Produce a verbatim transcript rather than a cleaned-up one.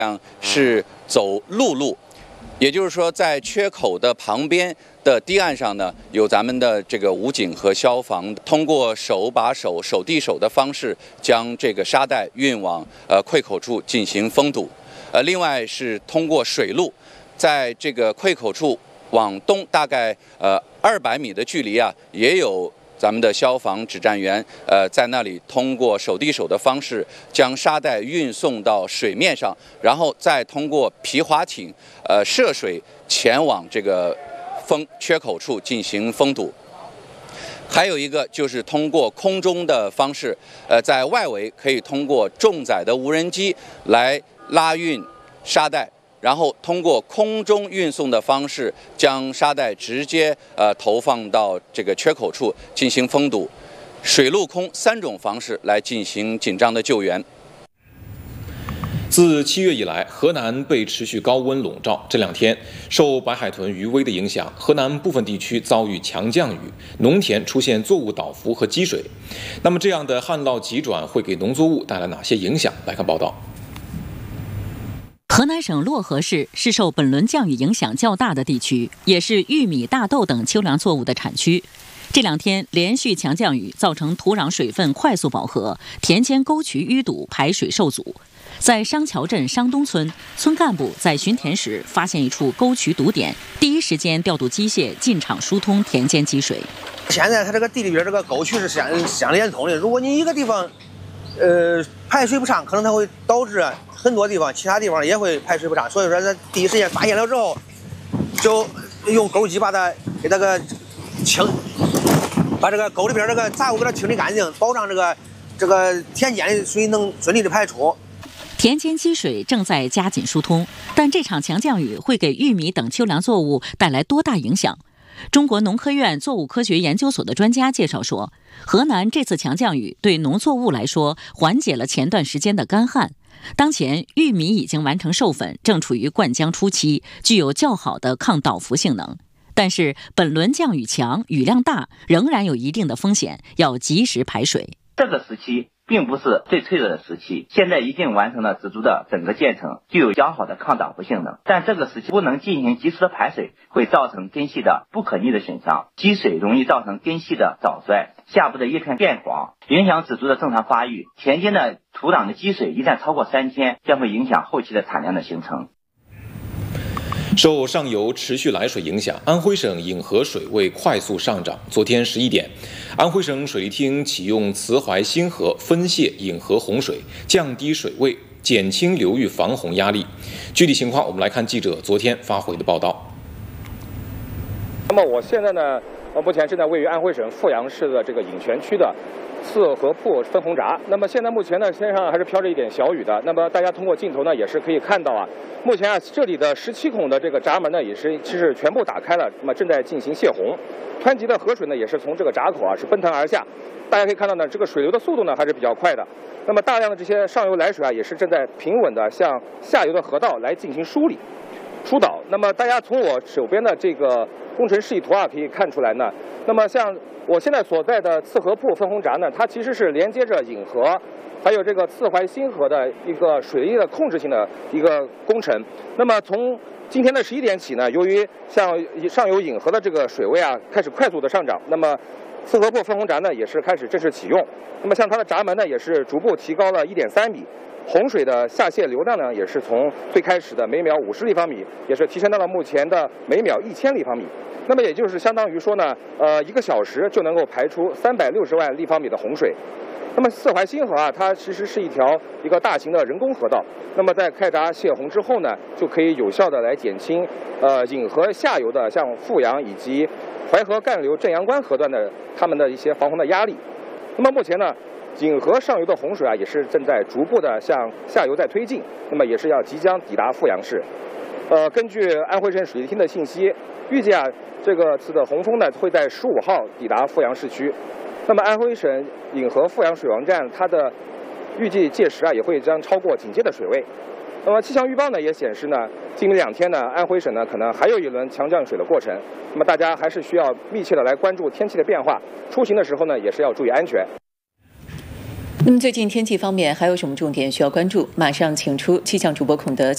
是走陆路，也就是说，在缺口的旁边的堤岸上呢，有咱们的这个武警和消防，通过手把手、手递手的方式，将这个沙袋运往呃溃口处进行封堵。呃，另外是通过水路，在这个溃口处往东大概呃二百米的距离啊，也有咱们的消防指战员，呃，在那里通过手递手的方式将沙袋运送到水面上，然后再通过皮划艇，呃，涉水前往这个封缺口处进行封堵。还有一个就是通过空中的方式，呃，在外围可以通过重载的无人机来拉运沙袋。然后通过空中运送的方式，将沙袋直接呃投放到这个缺口处进行封堵，水陆空三种方式来进行紧张的救援。 自七月以来，河南被持续高温笼罩。这两天，受白海豚余威的影响，河南部分地区遭遇强降雨，农田出现作物倒伏和积水。那么，这样的旱涝急转会给农作物带来哪些影响？来看报道。 河南省漯河市是受本轮降雨影响较大的地区，也是玉米、大豆等秋粮作物的产区。这两天连续强降雨，造成土壤水分快速饱和，田间沟渠淤堵，排水受阻。在商桥镇商东村，村干部在巡田时发现一处沟渠堵点，第一时间调度机械进场疏通田间积水。 现在它这个地里边这个沟渠是相相连通的，如果你一个地方，呃，排水不畅，可能它会导致很多地方其他地方也会排水不畅。所以说，在第一时间发现了之后，就用沟机把它给它个清，把这个沟里边这个杂物给它清理干净，保障这个这个田间的水能顺利的排出。 田间积水正在加紧疏通，但这场强降雨会给玉米等秋粮作物带来多大影响？中国农科院作物科学研究所的专家介绍说，河南这次强降雨对农作物来说缓解了前段时间的干旱。当前玉米已经完成授粉，正处于灌浆初期，具有较好的抗倒伏性能。但是本轮降雨强，雨量大，仍然有一定的风险，要及时排水。 这个时期并不是最脆弱的时期，现在已经完成了植株的整个建成，具有较好的抗倒伏性能。但这个时期不能进行及时的排水，会造成根系的不可逆的损伤，积水容易造成根系的早衰，下部的叶片变黄，影响植株的正常发育。田间的土壤的积水一旦超过三天，将会影响后期的产量的形成。 受上游持续来水影响，安徽省颍河水位快速上涨。昨天十一点，安徽省水利厅启用慈淮新河分泄颍河洪水，降低水位，减轻流域防洪压力。具体情况，我们来看记者昨天发回的报道。 那么我现在呢，呃，目前正在位于安徽省阜阳市的这个颍泉区的四河铺分洪闸。那么现在目前呢，天上还是飘着一点小雨的。那么大家通过镜头呢，也是可以看到啊，目前啊，这里的十七孔的这个闸门呢，也是其实全部打开了，那么正在进行泄洪。湍急的河水呢，也是从这个闸口啊是奔腾而下。大家可以看到呢，这个水流的速度呢还是比较快的。那么大量的这些上游来水啊，也是正在平稳的向下游的河道来进行梳理、疏导。那么大家从我手边的这个工程示意图啊，可以看出来呢，那么像我现在所在的四河铺分洪闸呢，它其实是连接着颍河还有这个慈淮新河的一个水利的控制性的一个工程。那么从今天的十一点起呢，由于像上游颍河的这个水位啊开始快速的上涨，那么四河铺分洪闸呢也是开始正式启用。那么像它的闸门呢也是逐步提高了一点三米，洪水的下泄流量呢也是从最开始的每秒五十立方米，也是提升到了目前的每秒一千立方米。那么也就是相当于说呢，呃，一个小时就能够排出三百六十万立方米的洪水。那么四淮新河啊，它其实是一条一个大型的人工河道。那么在开闸泄洪之后呢，就可以有效的来减轻呃颍河下游的像阜阳以及淮河干流镇阳关河段的他们的一些防洪的压力。那么目前呢，颍河上游的洪水啊，也是正在逐步的向下游在推进，那么也是要即将抵达阜阳市。呃，根据安徽省水利厅的信息，预计啊，这个次的洪峰呢会在十五号抵达阜阳市区。那么安徽省颍河阜阳水王站，它的预计届时啊也会将超过警戒的水位。那么气象预报呢也显示呢，今明两天呢，安徽省呢可能还有一轮强降水的过程。那么大家还是需要密切的来关注天气的变化，出行的时候呢也是要注意安全。 那么最近天气方面还有什么重点需要关注？马上请出气象主播孔德。